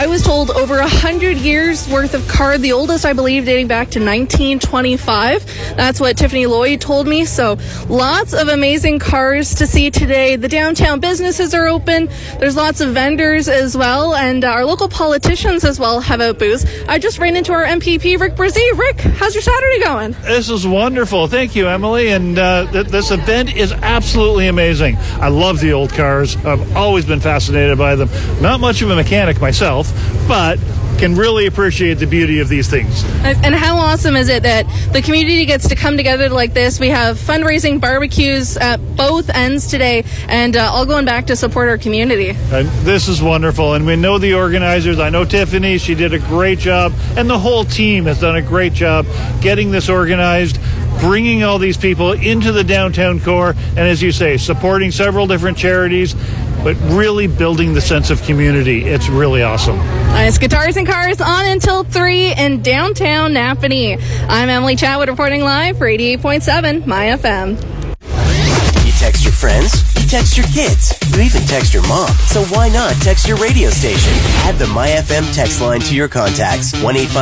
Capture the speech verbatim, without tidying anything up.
I was told over a hundred years worth of car, the oldest I believe dating back to nineteen twenty-five. That's what Tiffany Lloyd told me. So lots of amazing cars to see today. The downtown businesses are open. There's lots of vendors as well, and our local politicians as well have out booths. I just ran into our M P P, Rick Brzee. Rick, how's your Saturday going? This is wonderful. Thank you, Emily. And uh, th- this event is absolutely amazing. I love the old cars. I've always been fascinated by them. Not much of a mechanic myself, but can really appreciate the beauty of these things. And how awesome is it that the community gets to come together like this? We have fundraising barbecues at both ends today, and uh, all going back to support our community. And this is wonderful, and we know the organizers. I know Tiffany, she did a great job, and the whole team has done a great job getting this organized, bringing all these people into the downtown core, and as you say, supporting several different charities, but really building the sense of community. It's really awesome. It's Guitars and Cars on until three in downtown Napanee. I'm Emily Chatwood reporting live for eighty-eight point seven My F M. You text your friends, you text your kids, you even text your mom. So why not text your radio station? Add the My F M text line to your contacts. one eight five